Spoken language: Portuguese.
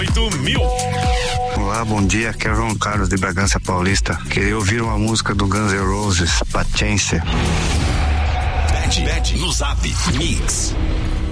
98.000. Olá, bom dia, aqui é João Carlos de Bragança Paulista. Queria ouvir uma música do Guns N' Roses, Patience. Pede no Zap Mix